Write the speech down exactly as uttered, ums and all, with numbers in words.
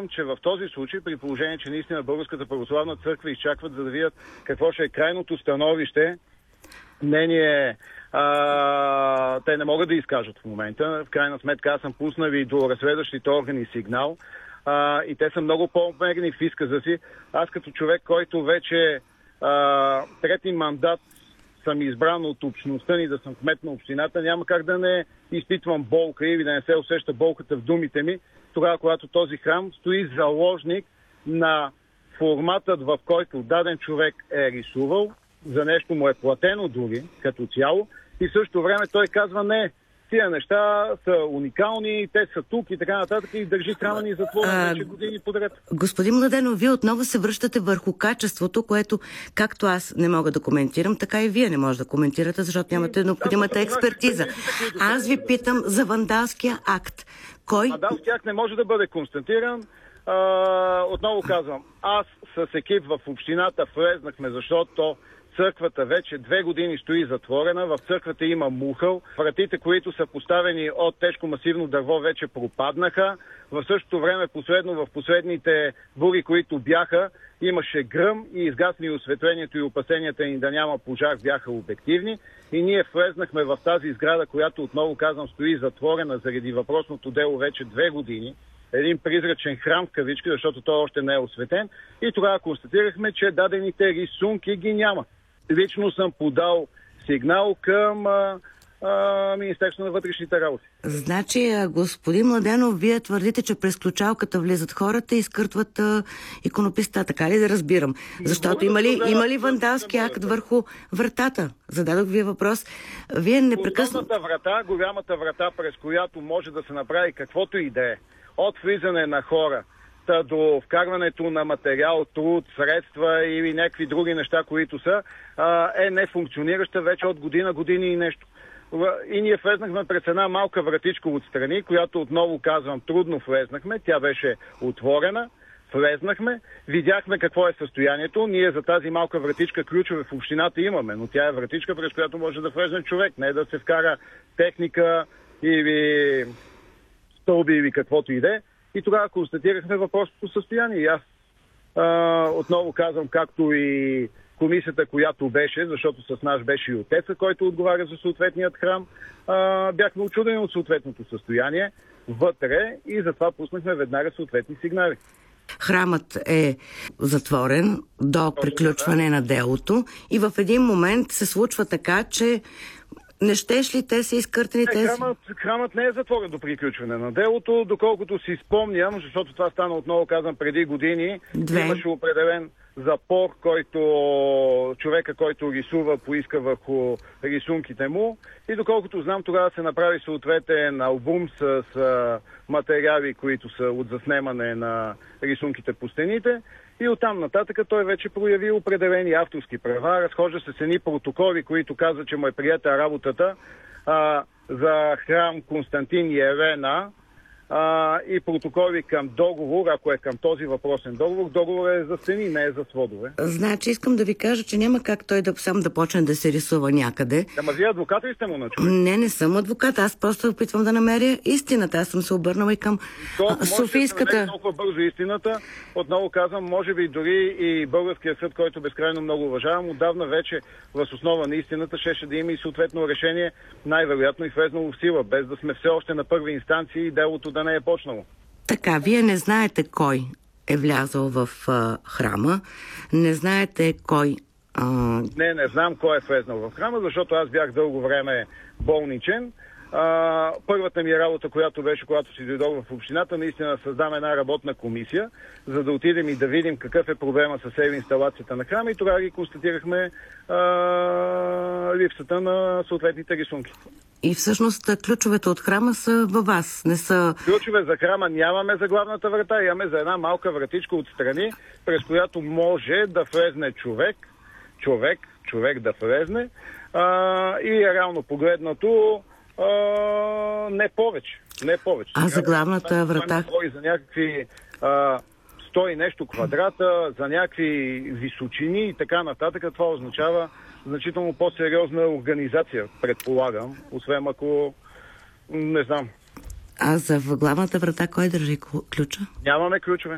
казвам, че в този случай, при положение, че наистина Българската православна църква изчакват, за да видят какво ще е крайното становище, мнение, а, те не могат да изкажат в момента. В крайна сметка аз съм пуснал и до разследващите органи сигнал, а, и те са много по-умерени в изказа си. Аз като човек, който вече а, трети мандат съм избран от общността ни да съм кмет на общината, няма как да не изпитвам болка или да не се усеща болката в думите ми, тогава, когато този храм стои заложник на форматът, в който даден човек е рисувал, за нещо му е платено дори, като цяло, и в същото време той казва: не, тия неща са уникални, те са тук и така нататък, и държи храма ни затворен вече години подред. Господин Младенов, вие отново се връщате върху качеството, което както аз не мога да коментирам, така и вие не може да коментирате, защото нямате необходимата експертиза. Аз ви питам за вандалския акт. Кой... Вандалския акт не може да бъде констатиран. А, отново казвам, аз с екип в общината влезнахме, защото църквата вече две години стои затворена, в църквата има мухъл, вратите, които са поставени от тежко масивно дърво, вече пропаднаха. В същото време, последно в последните бури, които бяха, имаше гръм и изгасни осветлението и опасенията ни да няма пожар бяха обективни. И ние влезнахме в тази сграда, която, отново казвам, стои затворена заради въпросното дело вече две години. Един призрачен храм в кавички, защото той още не е осветен. И тогава констатирахме, че дадените рисунки ги няма. Лично съм подал сигнал към а, а, Министерството на вътрешните работи. Значи, господин Младенов, вие твърдите, че през ключалката влизат хората и изкъртват а, иконописта, така ли да разбирам? Защото има ли, има ли вандалски акт върху вратата? Зададох ви въпрос. Вие непрекъснато... Голямата врата, голямата врата, през която може да се направи каквото и да е, от влизане на хора до вкарването на материал, труд, средства или някакви други неща, които са, е нефункционираща вече от година, години и нещо. И ние влезнахме през една малка вратичка отстрани, която, отново казвам, трудно влезнахме. Тя беше отворена. Влезнахме, видяхме какво е състоянието. Ние за тази малка вратичка ключове в общината имаме, но тя е вратичка, през която може да влезне човек. Не е да се вкара техника или стълби или каквото и да е. И тогава констатирахме въпросното състояние. И аз а, отново казвам, както и комисията, която беше, защото с нас беше и отеца, който отговаря за съответният храм, а, бяхме очудени от съответното състояние вътре и затова пуснахме веднага съответни сигнали. Храмът е затворен до приключване на делото и в един момент се случва така, че не щеш ли те са изкъртени тези? Храмът, храмът не е затворен до приключване на делото, доколкото си спомням, защото това стана, отново казвам, преди години. Две. Имаше определен запор, който човека, който рисува, поиска върху рисунките му. И доколкото знам, тогава се направи съответен албум с, с материали, които са от заснемане на рисунките по стените. И оттам нататък той вече прояви определени авторски права, разхожда се с едни протоколи, които казват, че му е приета работата а, за храм Константин и Елена, а, и протоколи към договор, ако е към този въпросен договор. Договор е за стени, не е за сводове. Значи искам да ви кажа, че няма как той да сам да почне да се рисува някъде. Ама вие адвокат ли сте му на човек? Не, не съм адвокат. Аз просто опитвам да намеря истината. Аз съм се обърнала и към Толкова Софийската... Може да толкова бързо истината. Отново казвам, може би дори и българския съд, който безкрайно много уважавам, отдавна вече въз основа на истината щеше да има и съответно решение, най-вероятно и влезнало в сила, без да сме все още на първи инстанции и делото да не е почнало. Така, вие не знаете кой е влязъл в а, храма, не знаете кой... А... Не, не знам кой е влезнал в храма, защото аз бях дълго време болничен. А, първата ми работа, която беше, когато си дойдох в общината, наистина създам една работна комисия, за да отидем и да видим какъв е проблема с инсталацията на храма, и тогава ги констатирахме а, липсата на съответните рисунки. И всъщност ключовете от храма са във вас, не са... Ключове за храма нямаме за главната врата, имаме за една малка вратичка отстрани, през която може да влезне човек, човек, човек да влезне, а, и реално погледнато Uh, не повече. Не повече. А за главната врата? Това за някакви uh, сто и нещо квадрата, за някакви височини и така нататък. Това означава значително по-сериозна организация, предполагам. Освен ако... не знам. А за главната врата кой държи ключа? Нямаме ключове.